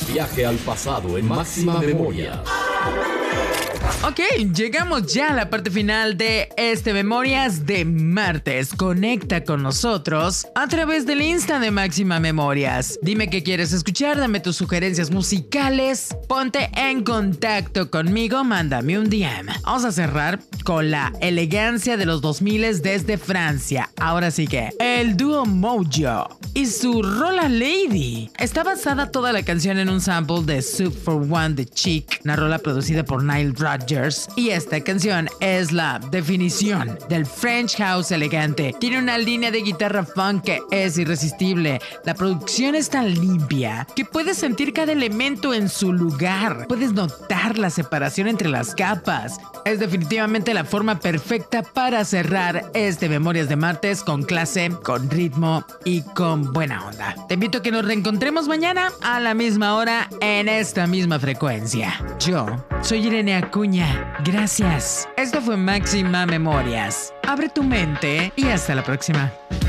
Viaje al pasado en Máxima Memoria. Ok, llegamos ya a la parte final de este Memorias de martes. Conecta con nosotros a través del Insta de Máxima Memorias. Dime qué quieres escuchar, dame tus sugerencias musicales, ponte en contacto conmigo, mándame un DM. Vamos a cerrar con la elegancia de los 2000 desde Francia. Ahora sí que, el dúo Mojo y su rola Lady. Está basada toda la canción en un sample de Soup for One de Chic, una rola producida por Nile Rodgers. Y esta canción es la definición del French House elegante. Tiene una línea de guitarra funk que es irresistible. La producción es tan limpia que puedes sentir cada elemento en su lugar. Puedes notar la separación entre las capas. Es definitivamente la forma perfecta para cerrar este Memorias de martes con clase, con ritmo y con buena onda. Te invito a que nos reencontremos mañana a la misma hora en esta misma frecuencia. Yo soy Irene Acuña. Gracias. Esto fue Máxima Memorias. Abre tu mente y hasta la próxima.